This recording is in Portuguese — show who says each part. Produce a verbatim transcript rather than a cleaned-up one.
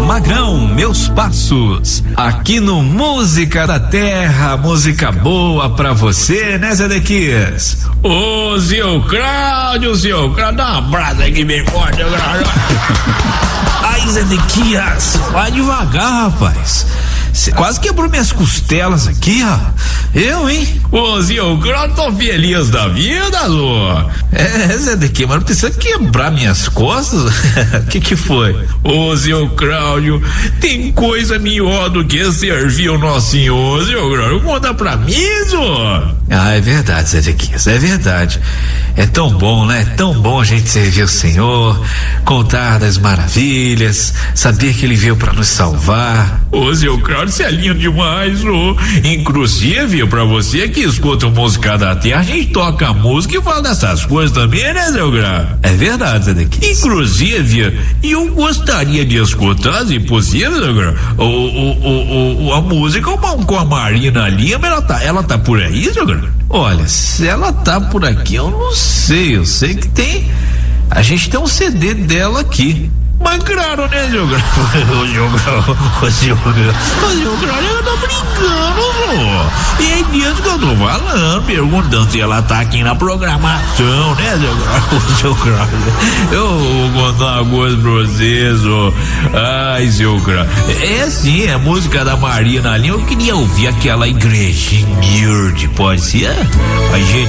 Speaker 1: Magrão, Meus Passos, aqui no Música da Terra, música boa pra você, né, Zedequias?
Speaker 2: Ô, seu Cláudio, seu Cláudio, dá um abraço aqui bem forte.
Speaker 1: Ai, Zedequias, vai devagar, rapaz. Cê quase quebrou minhas costelas aqui, ó. Eu, hein?
Speaker 2: Ô, seu Cláudio, tô feliz da vida, Lô.
Speaker 1: É, Zedequias, mas não precisa quebrar minhas costas. O que que foi?
Speaker 2: Ô, seu Cláudio, tem coisa melhor do que servir o nosso senhor, seu Cláudio. Conta pra mim, senhor.
Speaker 1: Ah, é verdade, Zedequias, é verdade. É tão bom, né? É tão bom a gente servir o Senhor, contar das maravilhas, saber que Ele veio pra nos salvar.
Speaker 2: Ô, seu Cláudio, você é lindo demais, ô. Inclusive, pra você que escuta Música da Terra, a gente toca música e fala dessas coisas também, né, seu Cláudio?
Speaker 1: É verdade, Zedequias.
Speaker 2: Inclusive, eu gostaria de escutar, se possível, seu Cláudio, o, o, o, o, a música com a Marina Lima, ela tá, ela tá por aí, seu Cláudio?
Speaker 1: Olha, se ela tá por aqui, eu não sei. Eu sei que tem. A gente tem um C D dela aqui.
Speaker 2: Mas claro, né, seu Cláudio?
Speaker 1: Ô, seu Cláudio, ô, seu Cláudio.
Speaker 2: Ô, seu Cláudio, eu tô brincando, pô. E é disso que eu tô falando, perguntando se ela tá aqui na programação, né, seu Cláudio?
Speaker 1: Ô, seu Cláudio,
Speaker 2: eu vou contar uma coisa pra vocês, ó. Ai, seu Cláudio. É sim, é música da Marina ali. Eu queria ouvir aquela igrejinha humilde, pode ser? A gente